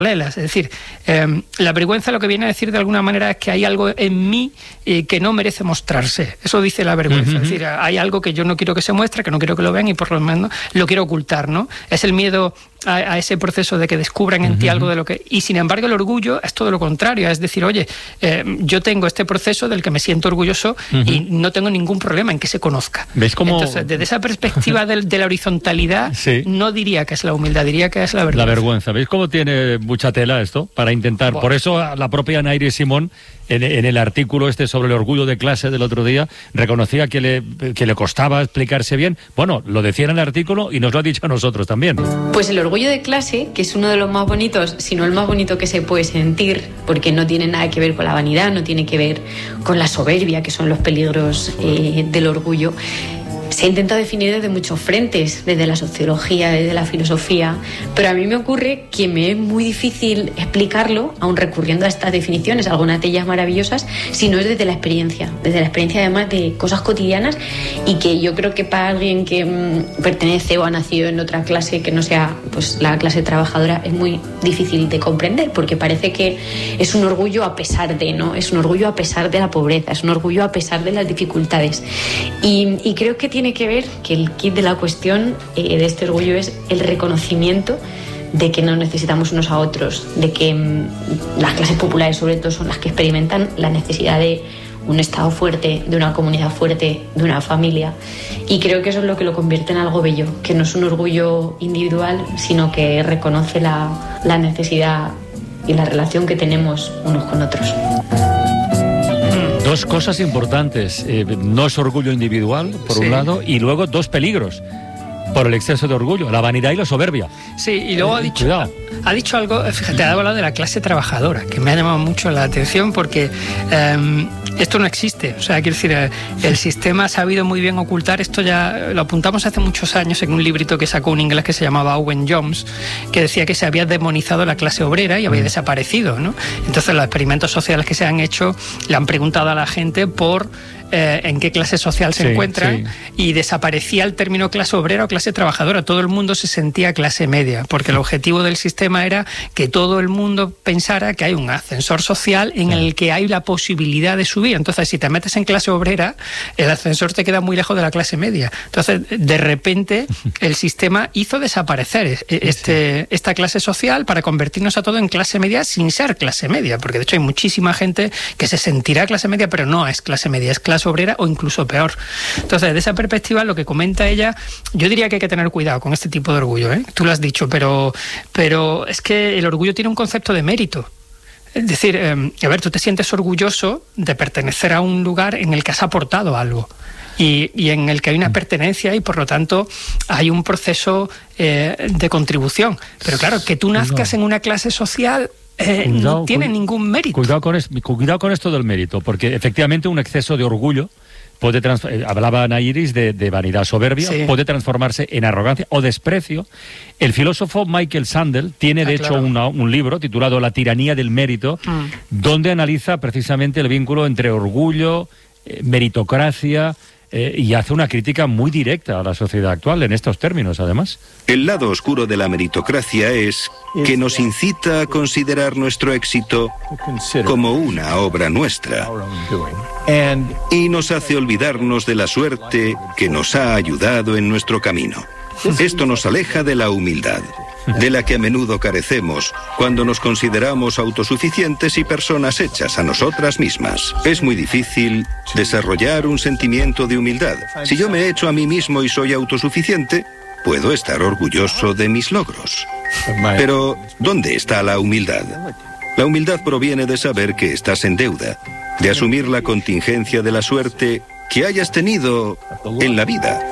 es decir, la vergüenza lo que viene a decir de alguna manera es que hay algo en mí que no merece mostrarse. Eso dice la vergüenza. Es decir, hay algo que yo no quiero que se muestre, que no quiero que lo vean y por lo menos lo quiero ocultar, ¿no? Es el miedo a ese proceso de que descubran en ti algo de lo que... Y sin embargo el orgullo es todo lo contrario, es decir, oye, yo tengo este proceso del que me siento orgulloso y no tengo ningún problema en que se conozca. ¿Ves cómo... Entonces, desde esa perspectiva de la horizontalidad, sí, no diría que es la humildad, diría que es la vergüenza. La vergüenza. ¿Veis cómo tiene mucha tela esto? Para intentar... Por eso la propia Nayri Simón, en el artículo este sobre el orgullo de clase del otro día, reconocía que le costaba explicarse bien. Bueno, lo decía en el artículo y nos lo ha dicho a nosotros también. Pues el orgullo de clase, que es uno de los más bonitos, si no el más bonito que se puede sentir, porque no tiene nada que ver con la vanidad, no tiene que ver con la soberbia, que son los peligros del orgullo. Se ha intentado definir desde muchos frentes, desde la sociología, desde la filosofía, pero a mí me ocurre que me es muy difícil explicarlo, aun recurriendo a estas definiciones, algunas de ellas maravillosas, si no es desde la experiencia además de cosas cotidianas, y que yo creo que para alguien que pertenece o ha nacido en otra clase que no sea pues la clase trabajadora es muy difícil de comprender, porque parece que es un orgullo a pesar de, ¿no? Es un orgullo a pesar de la pobreza, es un orgullo a pesar de las dificultades, y creo que tiene que ver que el kit de la cuestión de este orgullo es el reconocimiento de que no necesitamos unos a otros, de que las clases populares sobre todo son las que experimentan la necesidad de un Estado fuerte, de una comunidad fuerte, de una familia, y creo que eso es lo que lo convierte en algo bello, que no es un orgullo individual, sino que reconoce la necesidad y la relación que tenemos unos con otros. Dos cosas importantes, no es orgullo individual, por un lado, y luego dos peligros por el exceso de orgullo, la vanidad y la soberbia. Sí, y luego ha dicho algo, fíjate, ha hablado de la clase trabajadora, que me ha llamado mucho la atención porque esto no existe. O sea, quiero decir, el sistema ha sabido muy bien ocultar esto, ya lo apuntamos hace muchos años en un librito que sacó un inglés que se llamaba Owen Jones, que decía que se había demonizado la clase obrera y había desaparecido, ¿no? Entonces los experimentos sociales que se han hecho le han preguntado a la gente por en qué clase social se encuentran, y desaparecía el término clase obrera o clase trabajadora. Todo el mundo se sentía clase media, porque el objetivo del sistema era que todo el mundo pensara que hay un ascensor social en el que hay la posibilidad de subir. Entonces, si te metes en clase obrera, el ascensor te queda muy lejos de la clase media. Entonces, de repente, el sistema hizo desaparecer esta clase social para convertirnos a todo en clase media sin ser clase media, porque de hecho hay muchísima gente que se sentirá clase media, pero no es clase media, es clase obrera o incluso peor. Entonces, desde esa perspectiva, lo que comenta ella, yo diría que hay que tener cuidado con este tipo de orgullo, ¿eh? Tú lo has dicho, pero es que el orgullo tiene un concepto de mérito. Es decir, a ver, tú te sientes orgulloso de pertenecer a un lugar en el que has aportado algo y en el que hay una pertenencia y por lo tanto hay un proceso de contribución. Pero claro, que tú nazcas en una clase social no tiene ningún mérito. Cuidado con esto del mérito, porque efectivamente un exceso de orgullo puede hablaba Nayri de vanidad soberbia, puede transformarse en arrogancia o desprecio. El filósofo Michael Sandel tiene de hecho un libro titulado La tiranía del mérito, donde analiza precisamente el vínculo entre orgullo, meritocracia, y hace una crítica muy directa a la sociedad actual en estos términos, además. El lado oscuro de la meritocracia es que nos incita a considerar nuestro éxito como una obra nuestra y nos hace olvidarnos de la suerte que nos ha ayudado en nuestro camino. Esto nos aleja de la humildad, de la que a menudo carecemos cuando nos consideramos autosuficientes y personas hechas a nosotras mismas. Es muy difícil desarrollar un sentimiento de humildad. Si yo me he hecho a mí mismo y soy autosuficiente, puedo estar orgulloso de mis logros. Pero, ¿dónde está la humildad? La humildad proviene de saber que estás en deuda, de asumir la contingencia de la suerte que hayas tenido en la vida.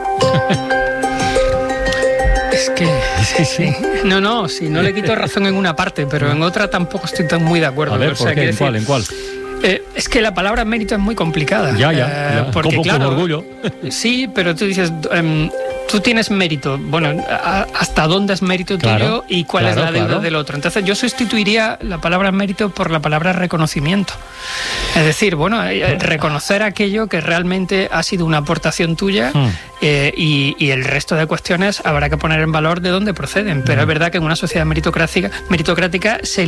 Es que, no le quito razón en una parte, pero en otra tampoco estoy tan muy de acuerdo. A ver, ¿por qué? ¿En cuál? Es que la palabra mérito es muy complicada. Ya. Porque, con claro, orgullo. Sí, pero tú dices, tú tienes mérito. Bueno, ¿hasta dónde es mérito tuyo y cuál es la deuda del otro? Entonces yo sustituiría la palabra mérito por la palabra reconocimiento. Es decir, bueno, reconocer aquello que realmente ha sido una aportación tuya y el resto de cuestiones habrá que poner en valor de dónde proceden. Pero es verdad que en una sociedad meritocrática se